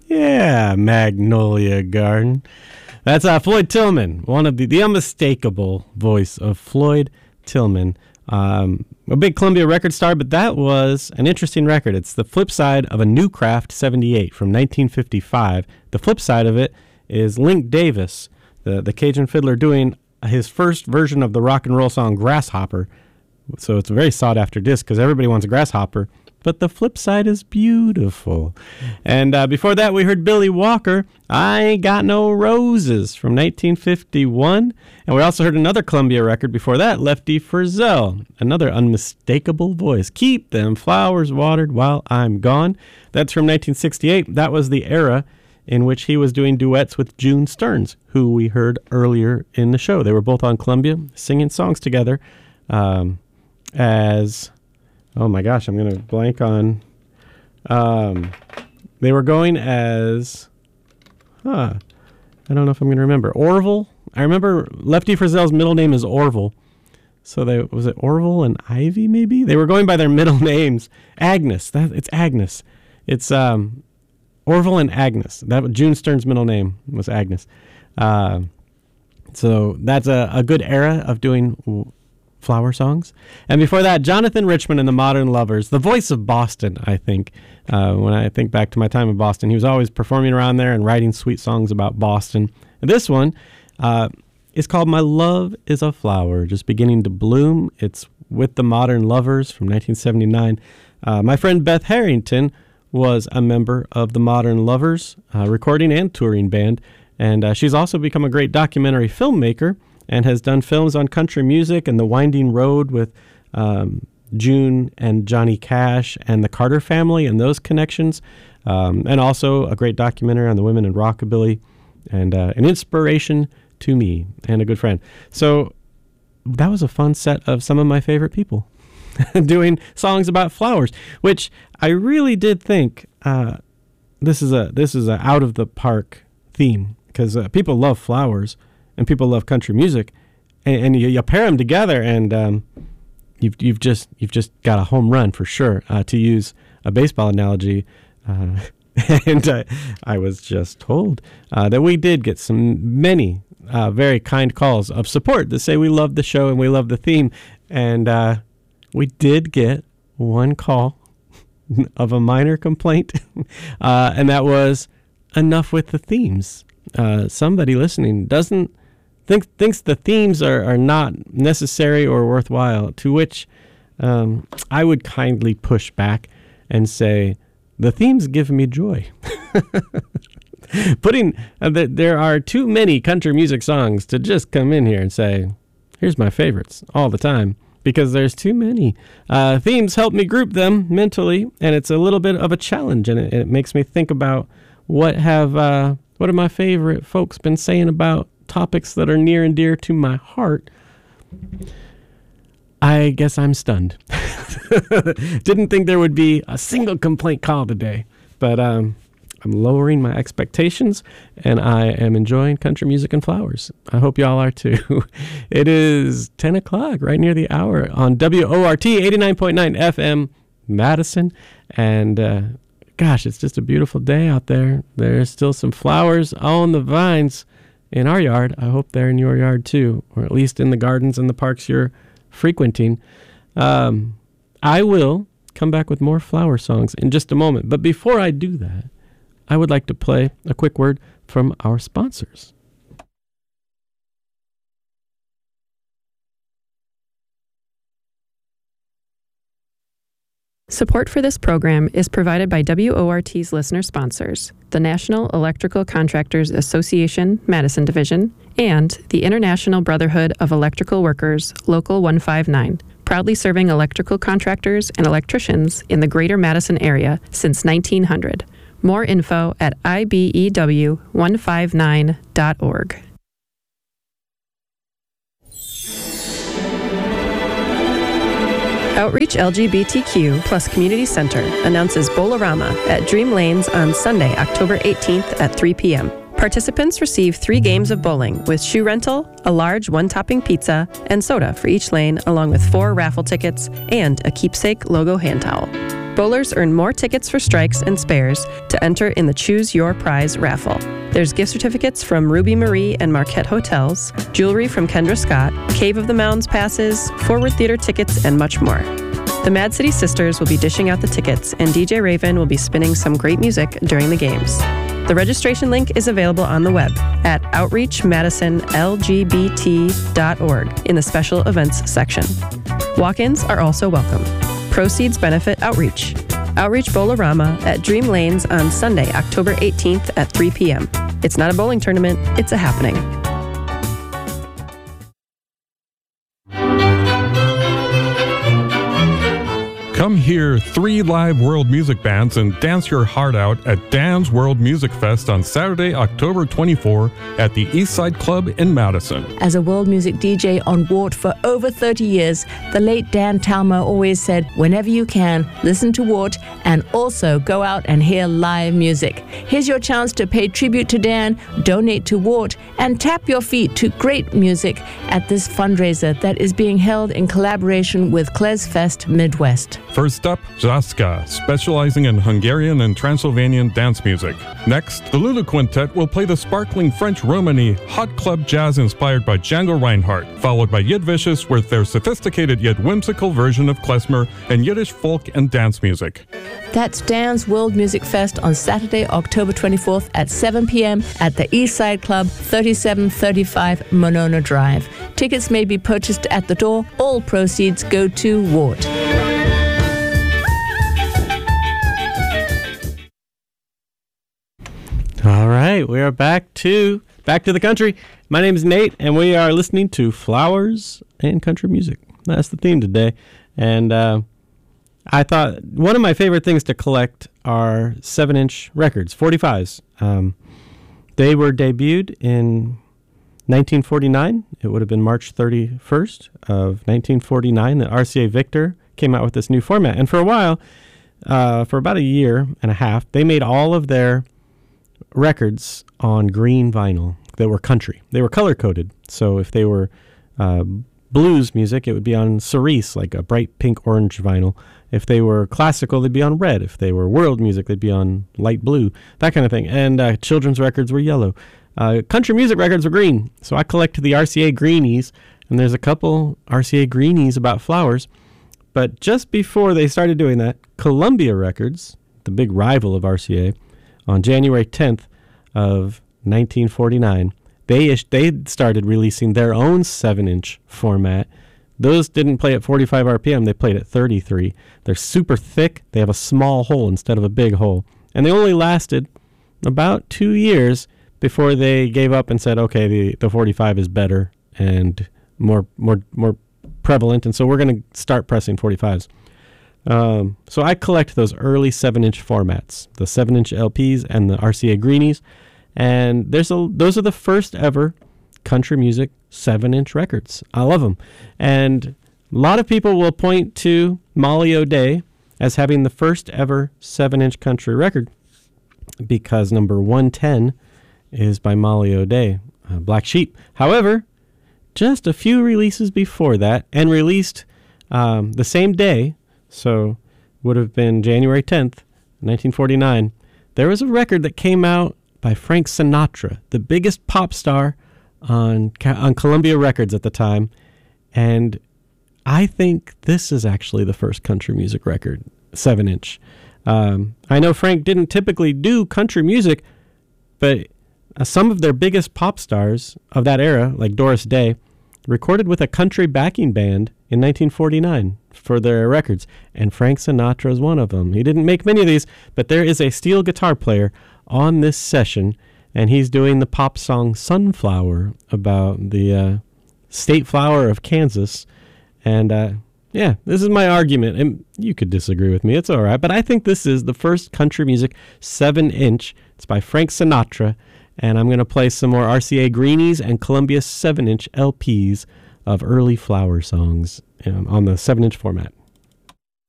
Yeah, Magnolia Garden. That's Floyd Tillman, one of the unmistakable voice of Floyd Tillman. A big Columbia record star, but that was an interesting record. It's the flip side of a New Craft 78 from 1955. The flip side of it is Link Davis, the Cajun fiddler, doing his first version of the rock and roll song Grasshopper. So it's a very sought after disc because everybody wants a Grasshopper, but the flip side is beautiful. And before that, we heard Billy Walker, I Ain't Got No Roses from 1951. And we also heard another Columbia record before that, Lefty Frizzell, another unmistakable voice. Keep Them Flowers Watered While I'm Gone. That's from 1968. That was the era in which he was doing duets with June Stearns, who we heard earlier in the show. They were both on Columbia singing songs together as... Oh my gosh, I'm going to blank on... they were going as... I don't know if I'm going to remember. Orville? I remember Lefty Frizzell's middle name is Orville. So was it Orville and Ivy, maybe? They were going by their middle names. Agnes. It's Agnes. It's Orville and Agnes. June Stearns' middle name was Agnes. So that's a good era of doing flower songs. And before that, Jonathan Richman and the Modern Lovers, the voice of Boston, I think. When I think back to my time in Boston, he was always performing around there and writing sweet songs about Boston. And this one is called My Love is a Flower, Just Beginning to Bloom. It's with the Modern Lovers from 1979. My friend Beth Harrington was a member of the Modern Lovers recording and touring band. And she's also become a great documentary filmmaker and has done films on country music and The Winding Road with June and Johnny Cash and the Carter family and those connections, and also a great documentary on the women in rockabilly, and an inspiration to me and a good friend. So that was a fun set of some of my favorite people doing songs about flowers, which I really did think this is a out of the park theme, because people love flowers and people love country music, and you pair them together, and you've just got a home run for sure, to use a baseball analogy. And I was just told that we did get many very kind calls of support that say we love the show and we love the theme, and we did get one call of a minor complaint, and that was enough with the themes. Somebody listening thinks the themes are not necessary or worthwhile, to which I would kindly push back and say, the themes give me joy. There are too many country music songs to just come in here and say, here's my favorites all the time, because there's too many. Themes help me group them mentally, and it's a little bit of a challenge, and it makes me think about what have my favorite folks been saying about topics that are near and dear to my heart. I guess I'm stunned. Didn't think there would be a single complaint call today, but I'm lowering my expectations, and I am enjoying country music and flowers. I hope y'all are too. It is 10 o'clock, right near the hour, on WORT 89.9 FM Madison, and gosh, it's just a beautiful day out there. There's still some flowers on the vines in our yard. I hope they're in your yard too, or at least in the gardens and the parks you're frequenting. I will come back with more flower songs in just a moment. But before I do that, I would like to play a quick word from our sponsors. Support for this program is provided by WORT's listener sponsors, the National Electrical Contractors Association, Madison Division, and the International Brotherhood of Electrical Workers, Local 159, proudly serving electrical contractors and electricians in the greater Madison area since 1900. More info at ibew159.org. Outreach LGBTQ plus Community Center announces Bowl-O-Rama at Dream Lanes on Sunday, October 18th at 3 p.m. Participants receive 3 games of bowling with shoe rental, a large one-topping pizza, and soda for each lane, along with 4 raffle tickets and a keepsake logo hand towel. Bowlers earn more tickets for strikes and spares to enter in the Choose Your Prize raffle. There's gift certificates from Ruby Marie and Marquette Hotels, jewelry from Kendra Scott, Cave of the Mounds passes, Forward Theater tickets, and much more. The Mad City Sisters will be dishing out the tickets, and DJ Raven will be spinning some great music during the games. The registration link is available on the web at outreachmadisonlgbt.org in the special events section. Walk-ins are also welcome. Proceeds benefit Outreach. Outreach Bowlerama at Dream Lanes on Sunday, October 18th at 3 p.m. It's not a bowling tournament, it's a happening. Come hear 3 live world music bands and dance your heart out at Dan's World Music Fest on Saturday, October 24 at the Eastside Club in Madison. As a world music DJ on WART for over 30 years, the late Dan Talma always said, whenever you can, listen to WART and also go out and hear live music. Here's your chance to pay tribute to Dan, donate to WART, and tap your feet to great music at this fundraiser that is being held in collaboration with Klezfest Midwest. First up, Jaska, specializing in Hungarian and Transylvanian dance music. Next, the Lulu Quintet will play the sparkling French Romany hot club jazz inspired by Django Reinhardt, followed by Yidvicious with their sophisticated yet whimsical version of klezmer and Yiddish folk and dance music. That's Dan's World Music Fest on Saturday, October 24th at 7 p.m. at the Eastside Club, 3735 Monona Drive. Tickets may be purchased at the door. All proceeds go to WART. All right, we are back to the country. My name is Nate, and we are listening to Flowers and Country Music. That's the theme today. And I thought one of my favorite things to collect are 7-inch records, 45s. They were debuted in 1949. It would have been March 31st of 1949 that RCA Victor came out with this new format. And for a while, for about a year and a half, they made all of their records on green vinyl that were country. They were color-coded. So if they were blues music, it would be on cerise, like a bright pink orange vinyl. If they were classical, they'd be on red. If they were world music, they'd be on light blue, that kind of thing. And children's records were yellow. Country music records were green. So I collect the RCA Greenies, and there's a couple RCA Greenies about flowers. But just before they started doing that, Columbia Records, the big rival of RCA, on January 10th of 1949, they started releasing their own 7-inch format. Those didn't play at 45 RPM. They played at 33. They're super thick. They have a small hole instead of a big hole. And they only lasted about 2 years before they gave up and said, okay, the 45 is better and more prevalent, and so we're going to start pressing 45s. So I collect those early 7-inch formats, the 7-inch LPs and the RCA Greenies, and those are the first ever country music 7-inch records. I love them. And a lot of people will point to Molly O'Day as having the first ever 7-inch country record because number 110 is by Molly O'Day, Black Sheep. However, just a few releases before that, and released the same day, so would have been January 10th, 1949, there was a record that came out by Frank Sinatra, the biggest pop star on Columbia Records at the time, and I think this is actually the first country music record, 7-inch. I know Frank didn't typically do country music, but some of their biggest pop stars of that era, like Doris Day, recorded with a country backing band in 1949 for their records, and Frank Sinatra is one of them. He didn't make many of these, but there is a steel guitar player on this session, and he's doing the pop song Sunflower about the state flower of Kansas. And yeah, this is my argument, and you could disagree with me. It's all right, but I think this is the first country music 7-inch. It's by Frank Sinatra, and I'm going to play some more RCA Greenies and Columbia 7-inch LPs of early flower songs on the 7-inch format.